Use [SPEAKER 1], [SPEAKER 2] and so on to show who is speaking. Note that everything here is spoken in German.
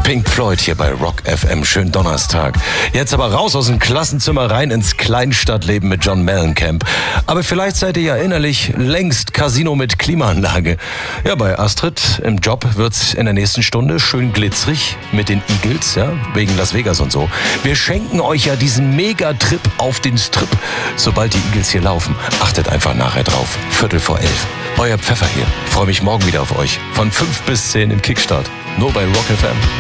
[SPEAKER 1] Pink Floyd hier bei Rock FM. Schönen Donnerstag. Jetzt aber raus aus dem Klassenzimmer, rein ins Kleinstadtleben mit John Mellencamp. Aber vielleicht seid ihr ja innerlich längst Casino mit Klimaanlage. Ja, bei Astrid im Job wird's in der nächsten Stunde schön glitzerig mit den Eagles, ja, wegen Las Vegas und so. Wir schenken euch ja diesen Megatrip auf den Strip, sobald die Eagles hier laufen. Achtet einfach nachher drauf. 11:15. Euer Pfeffer hier. Freue mich morgen wieder auf euch. Von 5 bis 10 im Kickstart. Nur bei Rock FM.